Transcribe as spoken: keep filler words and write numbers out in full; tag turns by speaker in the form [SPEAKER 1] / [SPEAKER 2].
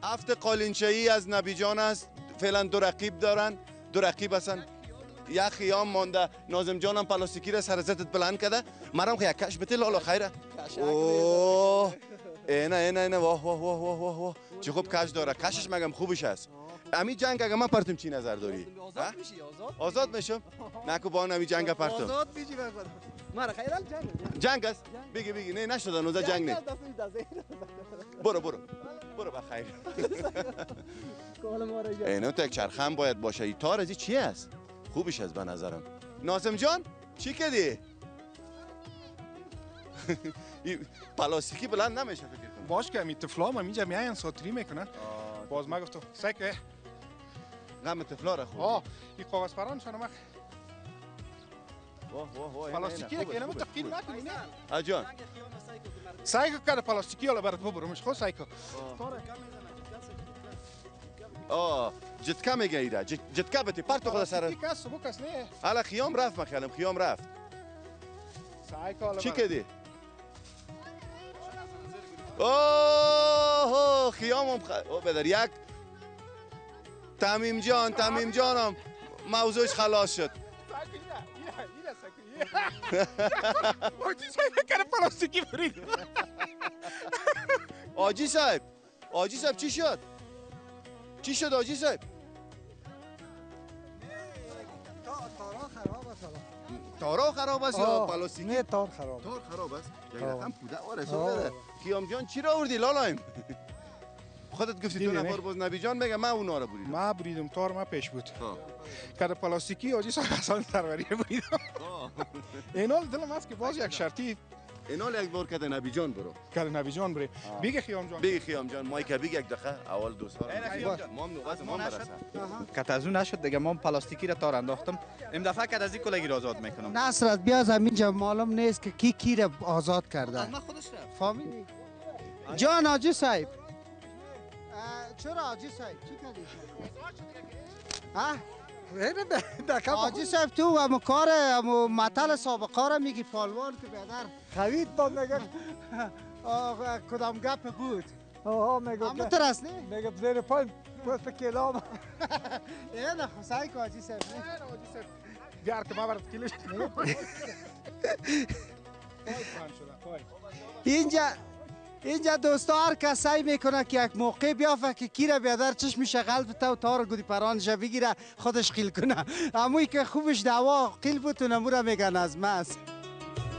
[SPEAKER 1] هفت قالینچه‌ای از نبی جان است. فعلا دو رقیب دارن، دو رقیب هستن. یک خیام مانده. ناظم جانم پلاستیکی را سر زدت بلند کرده. مرام خیلی کش بده لالا خیره. اوه اینه اینه اینه واه واه واه واه واه واه چه خوب کش داره. کشش مگم خوبش است. امی جنگ اگه من پرتم چی نظر داری؟
[SPEAKER 2] آزاد میشی آزاد
[SPEAKER 1] آزاد میشم؟ نکو با امی جنگ پرتم.
[SPEAKER 2] آزاد میشی بخدا مرا خیرال جنگ
[SPEAKER 1] جنگ است؟ بگی بگی نه نشده نوزه جنگ نه. برو برو برو بخیر. اینو تو یک چرخه هم باید باشه. این تار ازی چی است؟ خوبش است به نظرم. ناظم جان چی کردی؟ پلاستیکی بلند نمیشه فکر کنم.
[SPEAKER 3] باش که امی طفلا هم اینجا میاین ساتری میکنن. باز ما گفتم سایکه
[SPEAKER 1] غم طفلا را خوردی.
[SPEAKER 3] آه این کاغذ پرانشان ما
[SPEAKER 1] واه واه واه
[SPEAKER 3] پلاستیکی که اینم تقیل نکنی نه.
[SPEAKER 1] اجان
[SPEAKER 3] سایکو کرده پلاستیکی حالا برات ببرمش خود سایکو.
[SPEAKER 1] آه جتکا میگه ایره جتکا بتی پرتو خدا سر.
[SPEAKER 3] پلاستیکی کس سبو کس نه.
[SPEAKER 1] حالا خیام رفت مخیالم خیام رفت.
[SPEAKER 3] سایکو حالا
[SPEAKER 1] چی کردی؟ اوه خیام هم خ... او بدر یک تمیم جان تمیم جانم موضوعش خلاص شد.
[SPEAKER 3] آجی صاحب کنه پلاستیکی برید.
[SPEAKER 1] آجی صاحب آجی صاحب چی شد؟ چی شد آجی صاحب؟
[SPEAKER 4] تارا خراب است.
[SPEAKER 1] تارا خراب است یا پلاستیکی؟
[SPEAKER 4] نه تار خراب.
[SPEAKER 1] تار خراب است. یک رقم پوده آره سو خیام جان چی را آوردی لالایم؟ خودت گفتی دو نفر باز نبی جان میگه من اونا را بریدم.
[SPEAKER 3] ما بریدم تار ما پیش بود. کار پلاستیکی آجی صاحب حسن سروری بریدم. اینال دلم است که باز یک شرطی
[SPEAKER 1] اینال یک بار کده نبی جان برو.
[SPEAKER 3] کار نبی جان بری. بگی خیام جان.
[SPEAKER 1] بگی خیام جان مایک بگی یک دقیقه اول دوست ها. ما نوبت ما برسه.
[SPEAKER 2] کت از اون نشد دیگه ما پلاستیکی را تار انداختم. ام دفعه کد از این کلگی را آزاد میکنم.
[SPEAKER 4] نصرت بیا از اینجا معلوم نیست که کی کی را آزاد کرده.
[SPEAKER 2] ما خودش رفت.
[SPEAKER 4] فهمیدی؟ جان آجی صاحب. چرا آجی صاحب چی کردی؟ ها؟ آجی صاحب تو همو کار همو مطل سابقه را میگی پالوان که بیادر خوید با میگه کدام گپ بود آها میگه همو ترست نه؟ میگه بزیر پای پوست کلام اینه خسایی که آجی صاحب نه؟
[SPEAKER 3] آجی صاحب بیار که ما برد کلش.
[SPEAKER 4] اینجا اینجا دوستا هر کس سعی میکنه که یک موقع بیافه که کی را بیادر چشمش قلب تو تار گودی پرانش بگیره خودش قیل کنه. اموی که خوبش دعوا قیل بود و نمو را میگن از ماست.